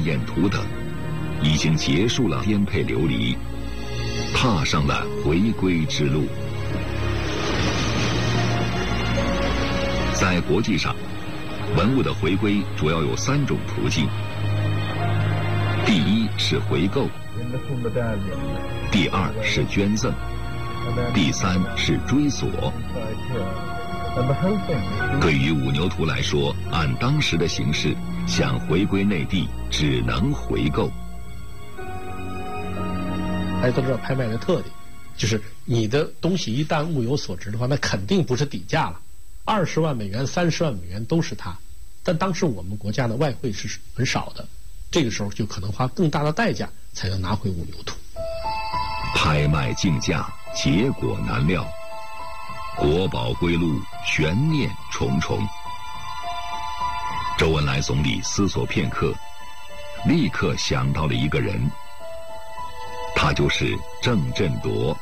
彦图等，已经结束了颠沛流离，踏上了回归之路。在国际上，文物的回归主要有3种途径。第一是回购，第二是捐赠，第三是追索。对于五牛图来说，按当时的形势，想回归内地，只能回购。 大家都知道拍卖的特点，就是你的东西一旦物有所值的话，那肯定不是底价了，20万美元、30万美元都是它。但当时我们国家的外汇是很少的，这个时候就可能花更大的代价才能拿回五牛图。 拍卖竞价，结果难料，国宝归路，悬念重重。周恩来总理思索片刻，立刻想到了一个人，他就是郑振铎。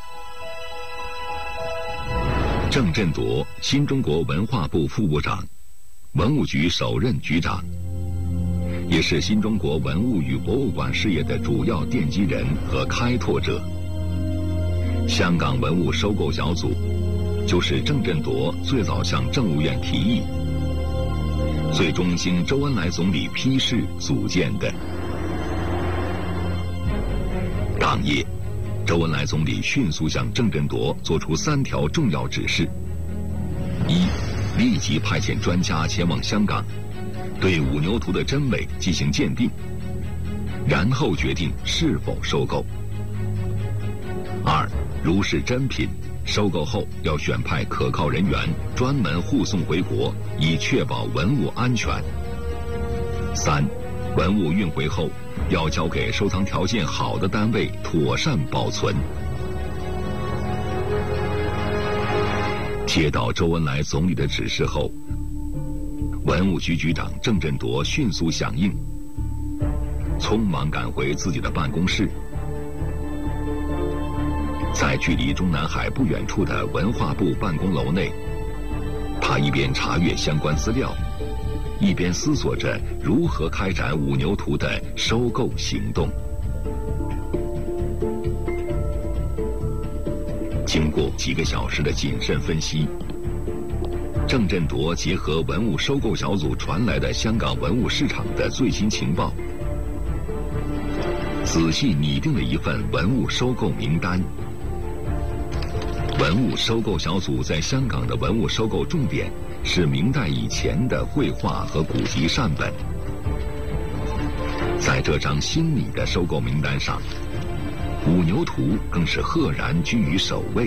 郑振铎，新中国文化部副部长，文物局首任局长，也是新中国文物与博物馆事业的主要奠基人和开拓者。香港文物收购小组就是郑振铎最早向政务院提议，最终经周恩来总理批示组建的。当夜，周恩来总理迅速向郑振铎作出3条重要指示：一、立即派遣专家前往香港，对五牛图的真伪进行鉴定，然后决定是否收购；二、如是真品，收购后要选派可靠人员专门护送回国，以确保文物安全；三、文物运回后要交给收藏条件好的单位妥善保存。接到周恩来总理的指示后，文物局局长郑振铎迅速响应，匆忙赶回自己的办公室，在距离中南海不远处的文化部办公楼内，他一边查阅相关资料，一边思索着如何开展五牛图的收购行动。经过几个小时的谨慎分析，郑振铎结合文物收购小组传来的香港文物市场的最新情报，仔细拟定了一份文物收购名单。文物收购小组在香港的文物收购重点是明代以前的绘画和古籍善本。在这张新拟的收购名单上，五牛图更是赫然居于首位。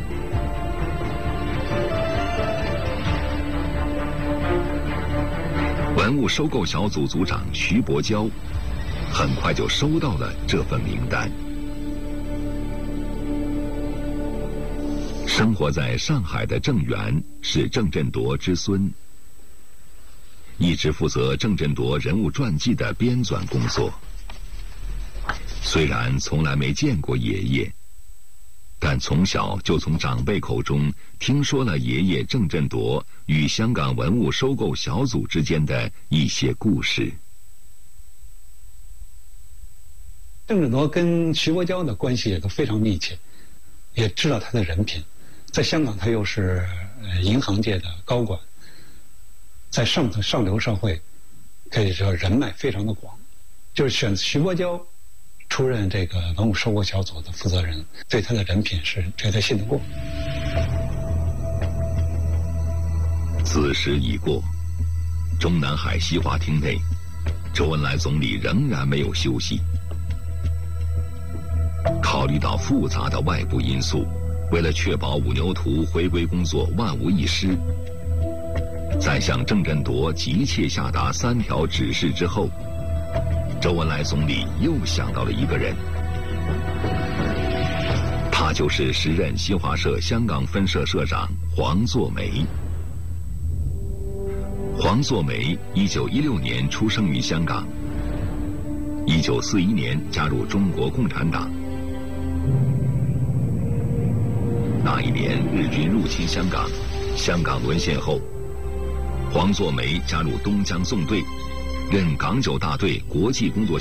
文物收购小组组长徐伯交很快就收到了这份名单。生活在上海的郑源是郑振铎之孙，一直负责郑振铎人物传记的编纂工作。虽然从来没见过爷爷，但从小就从长辈口中听说了爷爷郑振铎与香港文物收购小组之间的一些故事。 郑振铎跟徐伯交的关系也都非常密切，也知道他的人品。在香港，他又是银行界的高管，在上流社会可以说人脉非常的广。就是选徐伯交出任这个文物收购小组的负责人，对他的人品是绝对信得过。 子时已过，中南海西华厅内，周恩来总理仍然没有休息。考虑到复杂的外部因素，为了确保五牛图回归工作万无一失，在向郑振铎急切下达3条指示之后，周恩来总理又想到了一个人，他就是时任新华社香港分社社长黄作梅。黄作梅1916年出生于香港，1941年加入中国共产党。那一年日军入侵香港，香港沦陷后，黄作梅加入东江纵队，任港九大队国际工作